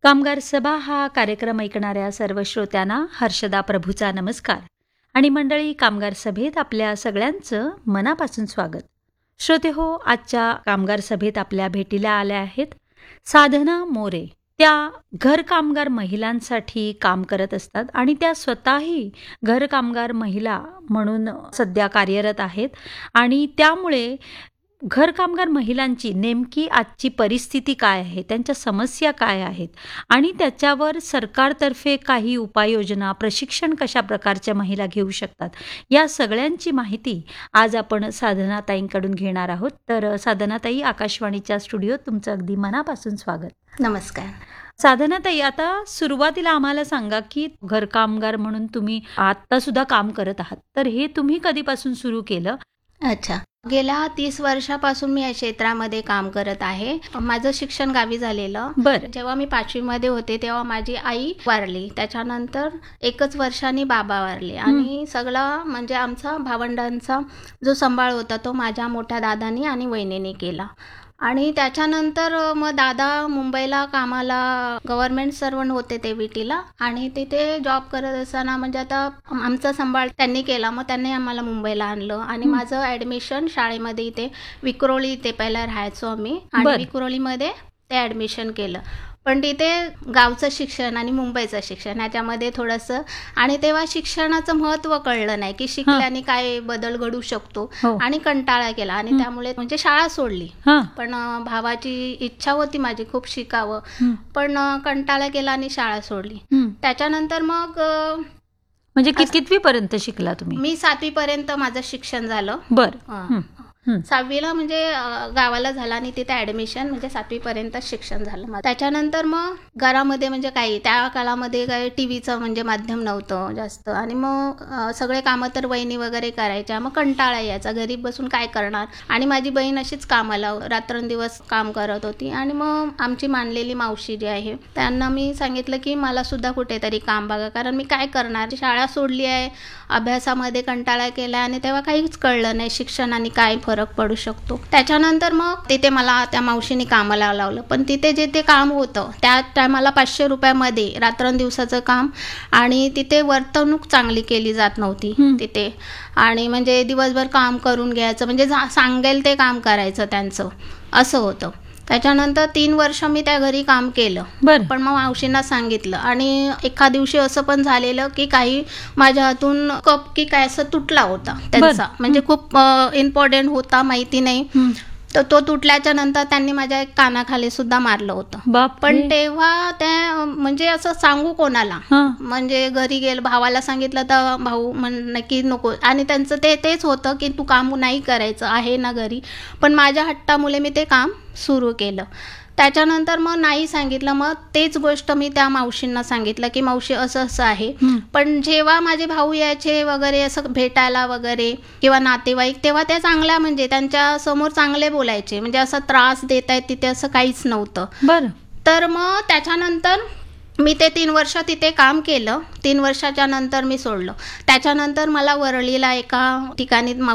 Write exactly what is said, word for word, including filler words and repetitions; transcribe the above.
कामगार सभा हा कार्यक्रम ऐकणाऱ्या सर्व श्रोत्यांना हर्षदा प्रभूचा नमस्कार आणि मंडळी, कामगार सभेत आपल्या सगळ्यांचं मनापासून स्वागत. श्रोते हो, आजच्या कामगार सभेत आपल्या भेटीला आल्या आहेत साधना मोरे. त्या घर कामगार महिलांसाठी काम करत असतात आणि त्या स्वतःही घर कामगार महिला म्हणून सध्या कार्यरत आहेत आणि त्यामुळे घर कामगार महिलांची नेमकी आजची परिस्थिती काय आहे, त्यांच्या समस्या काय आहेत आणि त्याच्यावर सरकारतर्फे काही उपाययोजना, प्रशिक्षण कशा प्रकारच्या महिला घेऊ शकतात, या सगळ्यांची माहिती आज आपण साधनाताईंकडून घेणार आहोत. तर साधनाताई, आकाशवाणीच्या स्टुडिओत तुमचं अगदी मनापासून स्वागत. नमस्कार. साधनाताई, आता सुरुवातीला आम्हाला सांगा की घर कामगार म्हणून तुम्ही आता सुद्धा काम करत आहात, तर हे तुम्ही कधीपासून सुरू केलं? अच्छा, गेल्या तीस वर्षापासून मी या क्षेत्रामध्ये काम करत आहे. माझं शिक्षण गावी झालेलं. बरं. जेव्हा मी पाचवीमध्ये होते तेव्हा माझी आई वारली. त्याच्यानंतर एकच वर्षांनी बाबा वारले आणि सगळा म्हणजे आमचा भावंडांचा जो सांभाळ होता तो माझ्या मोठ्या दादानी आणि वहिनीने केला. आणि त्याच्यानंतर मग दादा मुंबईला कामाला गव्हर्नमेंट सर्वंट होते ते विटीला आणि तिथे जॉब करत असताना म्हणजे आता आमचा सांभाळ त्यांनी केला. मग त्यांनी आम्हाला मुंबईला आणलं आणि माझं ॲडमिशन शाळेमध्ये इथे विक्रोळी, इथे पहिला राहायचो आम्ही आणि विक्रोळीमध्ये ते ॲडमिशन केलं. पण तिथे गावचं शिक्षण आणि मुंबईचं शिक्षण ह्याच्यामध्ये थोडंसं, आणि तेव्हा शिक्षणाचं महत्त्व कळलं नाही की शिकल्याने काय बदल घडू शकतो आणि कंटाळा केला आणि त्यामुळे म्हणजे शाळा सोडली. पण भावाची इच्छा होती माझी खूप शिकावं, पण कंटाळा केला आणि शाळा सोडली. त्याच्यानंतर मग म्हणजे कितवी पर्यंत शिकला तुम्ही? मी सातवी पर्यंत माझं शिक्षण झालं. बरं. सहावीला म्हणजे गावाला झाला आणि तिथे ॲडमिशन म्हणजे सातवी पर्यंत शिक्षण झालं. त्याच्यानंतर मग घरामध्ये म्हणजे काही त्या काळामध्ये काही टी व्हीचं म्हणजे माध्यम नव्हतं जास्त आणि मग सगळे कामं तर वहिनी वगैरे करायच्या. मग कंटाळा यायचा, घरी बसून काय करणार. आणि माझी बहीण अशीच कामाला रात्रंदिवस काम करत होती आणि मग आमची मानलेली मावशी जी आहे त्यांना मी सांगितलं की मला सुद्धा कुठेतरी काम बघा, कारण मी काय करणार, शाळा सोडली आहे, अभ्यासामध्ये कंटाळा केला आणि तेव्हा काहीच कळलं नाही शिक्षणाने काय फरक पडू शकतो. त्याच्यानंतर मग तिथे मला त्या मावशीने कामाला लावलं. पण तिथे जे ते काम होतं त्या टायमाला पाचशे रुपयामध्ये रात्रंदिवसाचं काम आणि तिथे वर्तणूक चांगली केली जात नव्हती तिथे. आणि म्हणजे दिवसभर काम करून घ्यायचं, म्हणजे सांगेल ते काम करायचं त्यांचं, असं होतं. त्याच्यानंतर तीन वर्ष मी त्या घरी काम केलं. पण मग मावशींना सांगितलं आणि एका दिवशी असं पण झालेलं की काही माझ्या हातून कप की काय असं तुटला होता त्यांचा, म्हणजे खूप इम्पॉर्टंट होता, माहिती नाही. तर तो तुटल्याच्या नंतर त्यांनी माझ्या एक कानाखाली सुद्धा मारलं होतं. पण तेव्हा त्या म्हणजे असं सांगू कोणाला, म्हणजे घरी गेलं भावाला सांगितलं तर भाऊ म्हण की नको, आणि त्यांचं ते तेच होतं की तू काम नाही करायचं आहे ना घरी. पण माझ्या हट्टामुळे मी ते काम सुरू केलं. त्याच्यानंतर मग नाही सांगितलं, मग तेच गोष्ट मी त्या मावशींना सांगितलं की मावशी असं असं आहे. पण जेव्हा माझे भाऊ यायचे वगैरे असं भेटायला वगैरे किंवा नातेवाईक, तेव्हा त्या चांगल्या म्हणजे त्यांच्या समोर चांगले बोलायचे, म्हणजे असं त्रास देत आहेत तिथे असं काहीच नव्हतं. बरं. तर मग त्याच्यानंतर मी ते तीन वर्ष तिथे काम केलं. तीन वर्षाच्या नंतर मी सोडलं. त्याच्यानंतर मला वरळीला एका ठिकाणी